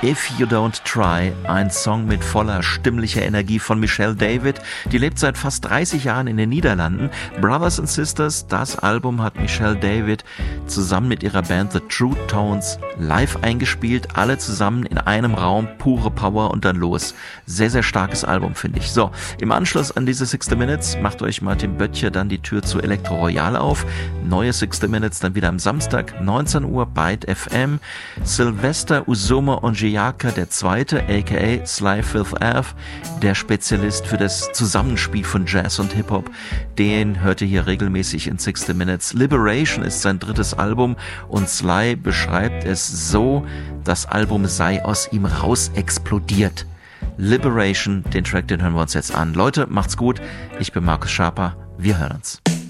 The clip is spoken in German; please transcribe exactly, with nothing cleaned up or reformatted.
If You Don't Try, ein Song mit voller stimmlicher Energie von Michelle David. Die lebt seit fast dreißig Jahren in den Niederlanden. Brothers and Sisters, das Album hat Michelle David zusammen mit ihrer Band The True Tones live eingespielt. Alle zusammen in einem Raum, pure Power und dann los. Sehr, sehr starkes Album, finde ich. So, im Anschluss an diese sixty Minutes macht euch Martin Böttcher dann die Tür zu Elektro Royal auf. Neue sixty Minutes dann wieder am Samstag, neunzehn Uhr, Byte F M. Sylvester Usomo Onjeyaka der Zweite, aka Sly Fifth Ave, der Spezialist für das Zusammenspiel von Jazz und Hip-Hop, den hört ihr hier regelmäßig in sixty Minutes. Liberation ist sein drittes Album und Sly beschreibt es so, das Album sei aus ihm raus explodiert. Liberation, den Track, den hören wir uns jetzt an. Leute, macht's gut. Ich bin Markus Schaper. Wir hören uns.